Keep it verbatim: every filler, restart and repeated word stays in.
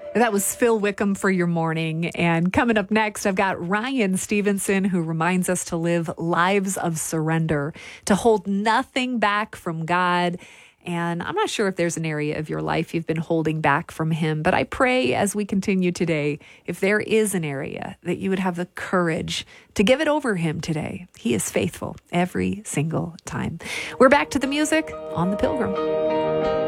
That was Phil Wickham for your morning. And coming up next, I've got Ryan Stevenson, who reminds us to live lives of surrender, to hold nothing back from God. And I'm not sure if there's an area of your life you've been holding back from Him, but I pray as we continue today, if there is an area, that you would have the courage to give it over Him today. He is faithful every single time. We're back to the music on The Pilgrim.